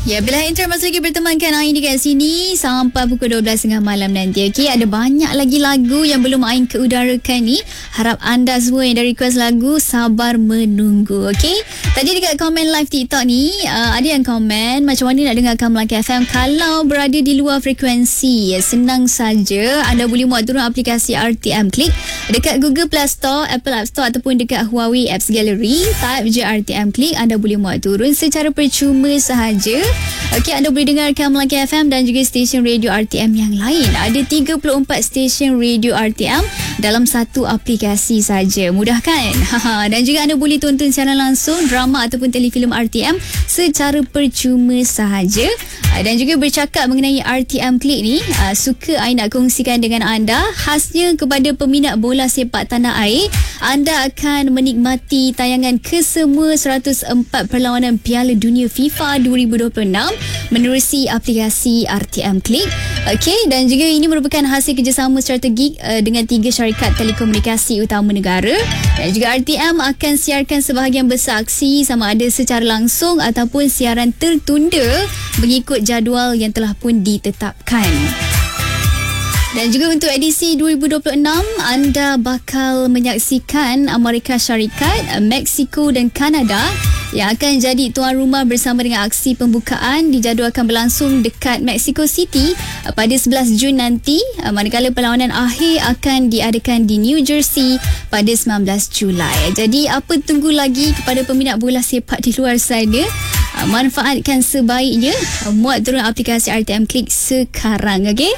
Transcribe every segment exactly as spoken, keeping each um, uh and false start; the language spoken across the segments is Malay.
Ya, bila intro masih lagi bertemankan Ain dekat sini sampai pukul dua belas tiga puluh malam nanti. Okey, ada banyak lagi lagu yang belum Ain keudarakan ni. Harap anda semua yang dah request lagu sabar menunggu. Okey, tadi dekat komen live TikTok ni uh, ada yang komen macam mana nak dengarkan Melaka F M kalau berada di luar frekuensi. Senang saja, anda boleh muat turun aplikasi R T M Click dekat Google Play Store, Apple App Store ataupun dekat Huawei Apps Gallery. Type je R T M Click, anda boleh muat turun secara percuma sahaja. Okey, anda boleh dengarkan Melaka F M dan juga stesen radio R T M yang lain. Ada tiga puluh empat stesen radio R T M dalam satu aplikasi saja. Mudah kan? Dan juga anda boleh tonton secara langsung drama ataupun telefilm R T M secara percuma sahaja. Dan juga bercakap mengenai R T M Click ni, suka Ain nak kongsikan dengan anda, khasnya kepada peminat bola sepak tanah air, anda akan menikmati tayangan kesemua seratus empat perlawanan Piala Dunia FIFA dua ribu dua puluh enam menerusi aplikasi R T M Click. Okey, dan juga ini merupakan hasil kerjasama strategik uh, dengan tiga syarikat telekomunikasi utama negara. Dan juga R T M akan siarkan sebahagian besar aksi sama ada secara langsung ataupun siaran tertunda mengikut jadual yang telah pun ditetapkan. Dan juga untuk edisi dua ribu dua puluh enam, anda bakal menyaksikan Amerika Syarikat, Mexico dan Kanada yang akan jadi tuan rumah bersama dengan aksi pembukaan dijadualkan berlangsung dekat Mexico City pada sebelas Jun nanti, manakala perlawanan akhir akan diadakan di New Jersey pada sembilan belas Julai. Jadi apa tunggu lagi kepada peminat bola sepak di luar sana? Manfaatkan sebaiknya, muat turun aplikasi R T M Click sekarang, okey?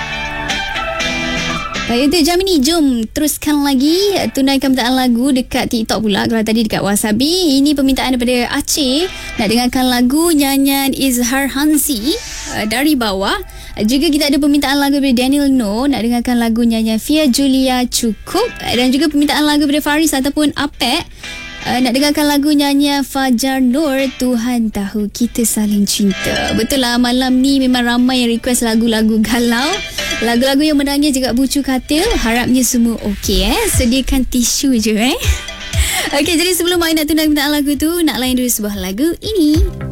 Baik, untuk jam ini jom teruskan lagi tunaikan permintaan lagu dekat TikTok pula. Kalau tadi dekat Wasabi, ini permintaan daripada Aceh nak dengarkan lagu nyanyian Izhar Hanzi uh, dari bawah. Juga kita ada permintaan lagu daripada Daniel No nak dengarkan lagu nyanyian Fia Julia Cukup, dan juga permintaan lagu daripada Faris ataupun Apek Uh, nak dengarkan lagu nyanyian Fajar Nur, Tuhan Tahu Kita Saling Cinta. Betul lah, malam ni memang ramai yang request lagu-lagu galau, lagu-lagu yang menangis juga bucu katil. Harapnya semua okey eh. Sediakan tisu je eh. Okey, jadi sebelum Ain nak tunang permintaan lagu tu, nak layan dulu sebuah lagu ini.